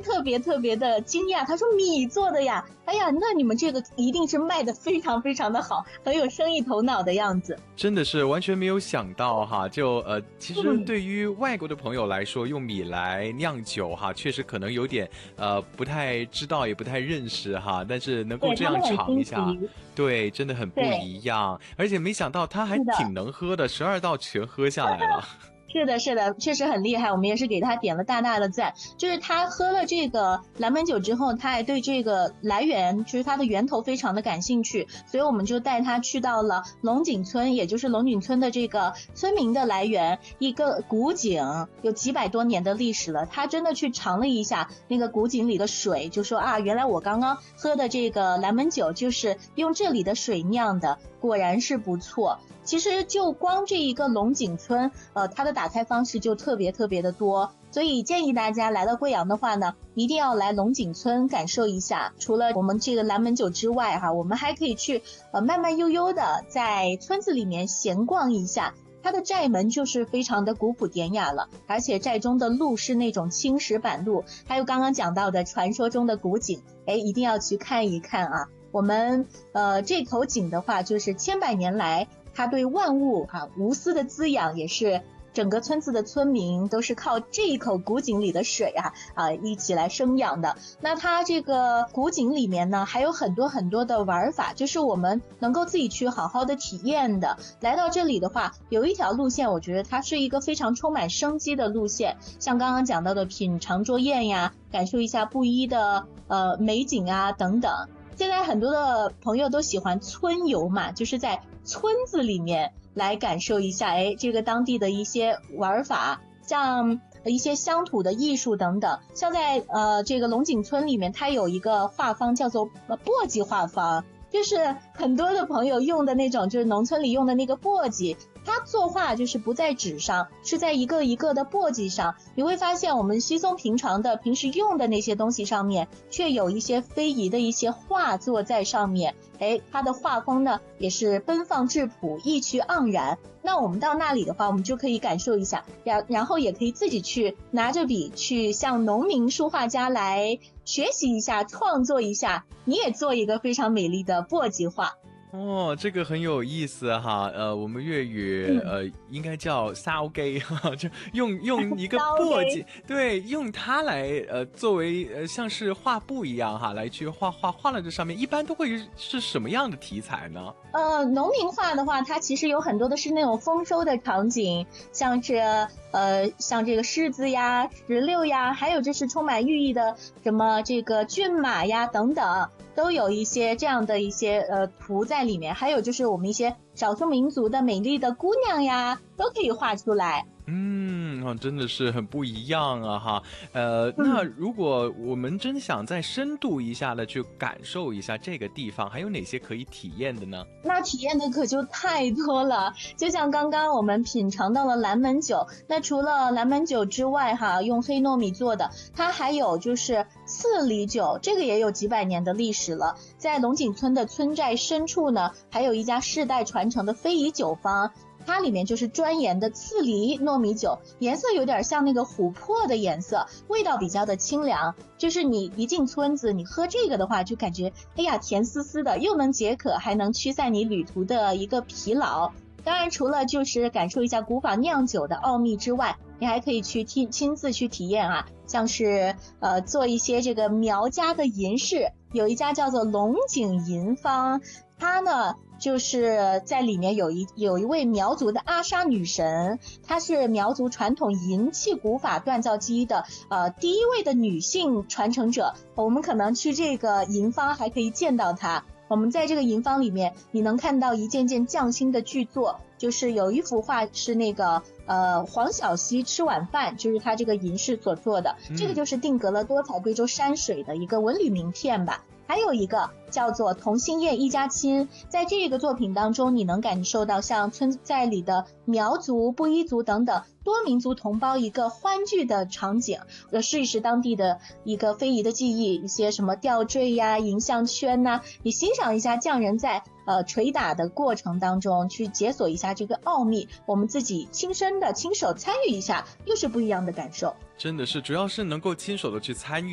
特别特别的惊讶，他说米做的呀，哎呀，那你们这个一定是卖的非常非常的好，很有生意头脑的样子。 真的是完全没有想到哈，其实对于外国的朋友来说，用米来酿酒哈，确实可能有点不太知道，也不太认识哈，但是能够这样尝一下，对，真的很不一样，而且没想到他还挺能喝的，12道全喝下来了。 是的，是的，确实很厉害，我们也是给他点了大大的赞。就是他喝了这个蓝莓酒之后，他还对这个来源，就是它的源头非常的感兴趣，所以我们就带他去到了龙井村，也就是龙井村的这个村民的来源，一个古井，有几百多年的历史了。他真的去尝了一下那个古井里的水，就说啊，原来我刚刚喝的这个蓝莓酒就是用这里的水酿的，果然是不错。其实就光这一个龙井村，它的打开方式就特别特别的多，所以建议大家来到贵阳的话呢，一定要来龙井村感受一下。除了我们这个蓝莓酒之外哈，我们还可以去慢慢悠悠的在村子里面闲逛一下。它的寨门就是非常的古朴典雅了，而且寨中的路是那种青石板路，还有刚刚讲到的传说中的古井，一定要去看一看啊。我们这口井的话，就是千百年来它对万物无私的滋养，也是整个村子的村民都是靠这一口古井里的水一起来生养的。那它这个古井里面呢，还有很多很多的玩法，就是我们能够自己去好好的体验的。来到这里的话，有一条路线，我觉得它是一个非常充满生机的路线，像刚刚讲到的品尝桌宴呀，感受一下布依的美景啊等等。现在很多的朋友都喜欢村游嘛，就是在村子里面来感受一下这个当地的一些玩法，像一些乡土的艺术等等。像在这个龙井村里面，它有一个画坊叫做簸箕画坊，就是很多的朋友用的那种，就是农村里用的那个簸箕，它作画就是不在纸上，是在一个一个的簸箕上。你会发现我们稀松平常的平时用的那些东西上面，却有一些非遗的一些画作在上面。它的画风呢也是奔放质朴，意趣盎然。那我们到那里的话，我们就可以感受一下，然后也可以自己去拿着笔去向农民书画家来学习一下，创作一下，你也做一个非常美丽的簸箕画。 哦，这个很有意思哈，我们粤语应该叫烧鸡哈，就用一个簸箕，对，用它来作为像是画布一样哈，来去画了这上面，一般都会是什么样的题材呢？ 农民画的话，它其实有很多的是那种丰收的场景，像这个柿子呀、石榴呀，还有就是充满寓意的什么这个骏马呀等等，都有一些这样的一些图在里面。还有就是我们一些少数民族的美丽的姑娘呀，都可以画出来。 真的是很不一样啊哈。那如果我们真想再深度一下的去感受一下这个地方，还有哪些可以体验的呢？ 那体验的可就太多了，就像刚刚我们品尝到了蓝莓酒，那除了蓝莓酒之外哈，用黑糯米做的，它还有就是刺梨酒，这个也有几百年的历史了。在龙井村的村寨深处呢，还有一家世代传承的非遗酒坊，它里面就是专研的刺梨糯米酒，颜色有点像那个琥珀的颜色，味道比较的清凉。就是你一进村子，你喝这个的话，就感觉甜丝丝的，又能解渴，还能驱散你旅途的一个疲劳。当然除了就是感受一下古法酿酒的奥秘之外，你还可以去亲自去体验像是做一些这个苗家的银饰，有一家叫做龙井银坊，它呢就是在里面有一位苗族的阿莎女神，她是苗族传统银器古法锻造技艺的第一位的女性传承者。我们可能去这个银坊还可以见到她。我们在这个银坊里面，你能看到一件件匠心的巨作，就是有一幅画是那个黄小溪吃晚饭，就是他这个银饰所做的，这个就是定格了多彩贵州山水的一个文旅名片吧。还有一个叫做同心宴一家亲，在这个作品当中，你能感受到像村寨里的苗族、布依族等等多民族同胞一个欢聚的场景，试一试当地的一个非遗的技艺，一些什么吊坠呀、银项圈呐，你欣赏一下匠人在捶打的过程当中去解锁一下这个奥秘，我们自己亲身的亲手参与一下，又是不一样的感受。 真的是，主要是能够亲手的去参与